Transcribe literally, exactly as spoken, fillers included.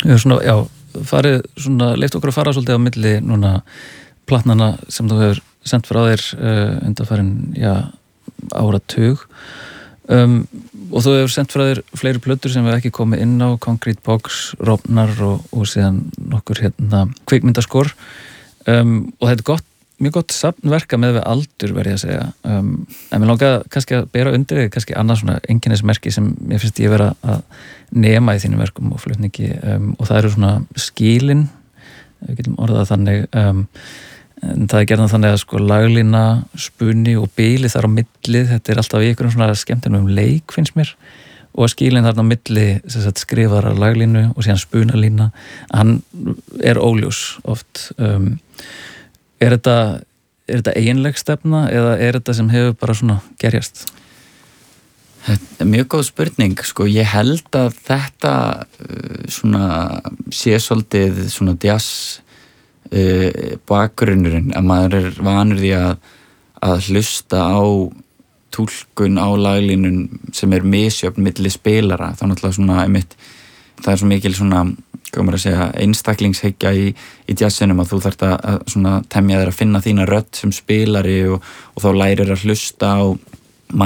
við erum svona, já, farið svona, leift okkur að fara svolítið á milli núna platnana sem þú hefur sendt frá þér uh, undanfarin, já, áratug um, og þú hefur sendt frá þér fleiri plötur sem við ekki komið inn á, Concrete Box, Rofnar og, og síðan nokkur hérna kvikmyndaskor um, og þetta er gott mjög gott safnverka með við aldur verði að segja um, en mér langaði kannski að bera undir þig kannski annað svona einkennismerki sem ég finnst ég vera að nema í þínum verkum og flutningi um, og það eru svona skilin við getum orðað þannig um, en það er gerðan þannig að sko laglína, spunni og bíli þar á milli, þetta er alltaf í einhverjum svona skemmtunum leik finnst mér og að skilin þarna á milli sagt, skrifara laglínu og síðan spunalína hann er óljós oft um, Er þetta, er þetta eiginleg stefna eða er þetta sem hefur bara svona gerjast? Þetta er mjög góð spurning, sko, ég held að þetta svona sé svolítið svona jazz uh, bakgrunnurinn, að maður er vanur því að, að hlusta á túlkun á laglínun sem er misjöfn milli spilara, þá náttúrulega svona einmitt, það er svo mikil svona komur að segja, einstaklingshyggja í, í jazzinum að þú þarft að, að svona temja þér að finna þína rödd sem spilari og, og þá lærir að hlusta á